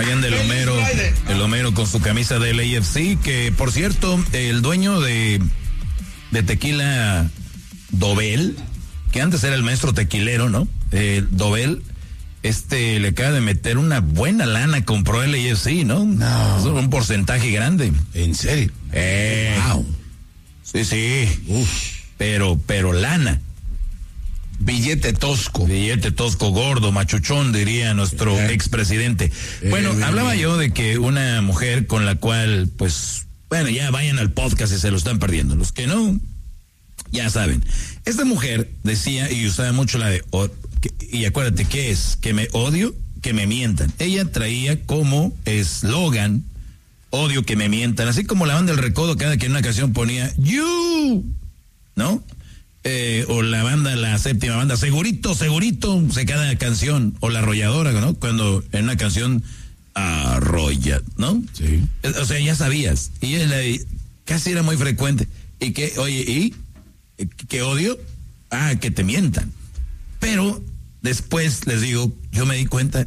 bien del el Homero con su camisa del AFC, que por cierto, el dueño de Tequila Dobel, que antes era el maestro tequilero, ¿no? Dobel, le acaba de meter una buena lana, compró el AFC, ¿no? No. Es un porcentaje grande. ¿En serio? Wow. Sí. Uf. Pero lana. Billete tosco, gordo, machuchón, diría nuestro expresidente. Bueno, hablaba yo de que una mujer con la cual, pues, bueno, ya vayan al podcast y se lo están perdiendo. Los que no, ya saben. Esta mujer decía y usaba mucho la de, y acuérdate, ¿qué es? Que me odio, que me mientan. Ella traía como eslogan, odio que me mientan, así como la banda El Recodo cada que en una canción ponía, you, ¿no? O la séptima banda, segurito, se cada canción, o la arrolladora, ¿no? Cuando en una canción arrolla, ¿no? Sí. O sea, ya sabías. Y casi era muy frecuente. Y que, oye, ¿qué odio? Que te mientan. Pero después les digo, yo me di cuenta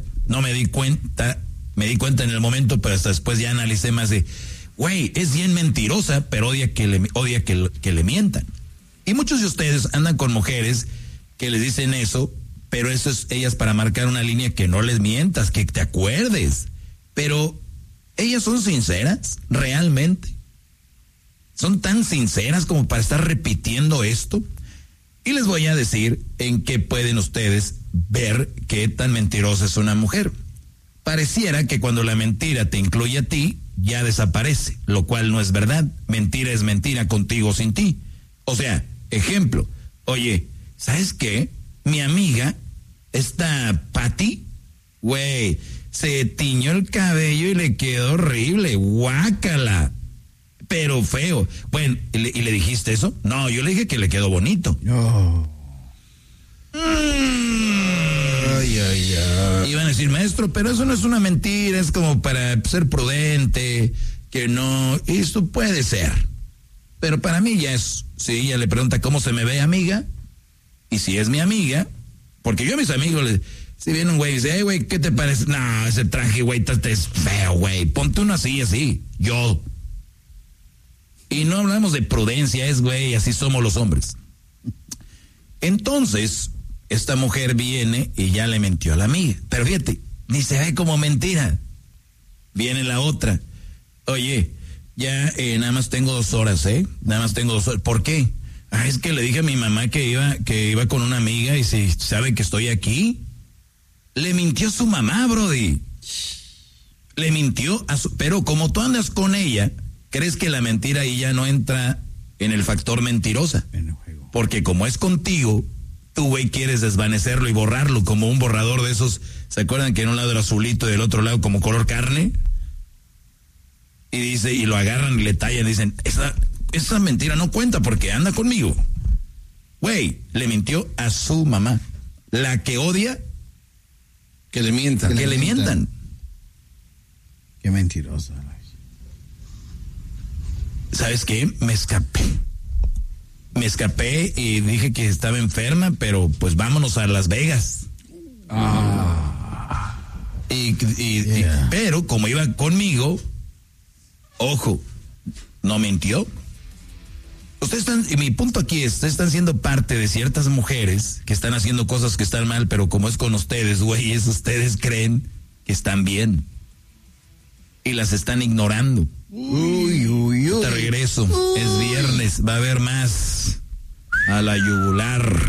en el momento, pero hasta después ya analicé más de, güey, es bien mentirosa, pero odia que le mientan. Y muchos de ustedes andan con mujeres que les dicen eso, pero eso es ellas para marcar una línea que no les mientas, que te acuerdes. Pero ellas son sinceras, realmente. Son tan sinceras como para estar repitiendo esto. Y les voy a decir en qué pueden ustedes ver qué tan mentirosa es una mujer. Pareciera que cuando la mentira te incluye a ti, ya desaparece, lo cual no es verdad. Mentira es mentira, contigo o sin ti. O sea, ejemplo, oye, ¿sabes qué? Mi amiga, esta Patty, güey, se tiñó el cabello y le quedó horrible, guácala, pero feo. Bueno, ¿y le dijiste eso? No, yo le dije que le quedó bonito. No. Iban a decir, maestro, pero eso no es una mentira, es como para ser prudente, que no, esto puede ser. Pero para mí ya es, si ella le pregunta cómo se me ve, amiga, y si es mi amiga, porque yo a mis amigos, si viene un güey y dice, hey, güey, ¿qué te parece? No, ese traje, güey, es feo, güey, ponte uno así, yo. Y no hablamos de prudencia, es, güey, así somos los hombres. Entonces, esta mujer viene y ya le mintió a la amiga, pero fíjate, ni se ve como mentira. Viene la otra, oye, ya nada más tengo 2 horas, nada más tengo 2 horas. ¿Por qué? Es que le dije a mi mamá que iba con una amiga y si sabe que estoy aquí. Le mintió a su mamá, brody. Le mintió pero como tú andas con ella, ¿crees que la mentira ahí ya no entra en el factor mentirosa? En el juego. Porque como es contigo, tú, güey, quieres desvanecerlo y borrarlo como un borrador de esos. ¿Se acuerdan que en un lado era azulito y del otro lado como color carne? Y dice, y lo agarran y le tallan y dicen, esa mentira no cuenta porque anda conmigo. Güey, le mintió a su mamá. La que odia, que le mientan. Que le mientan. Qué mentirosa. ¿Sabes qué? Me escapé y dije que estaba enferma, pero pues vámonos a Las Vegas. Pero como iba conmigo, ojo, no mintió. Ustedes están, y mi punto aquí es, ustedes están siendo parte de ciertas mujeres que están haciendo cosas que están mal, pero como es con ustedes, güeyes, ustedes creen que están bien. Y las están ignorando. Te regreso, es viernes, va a haber más a la yugular.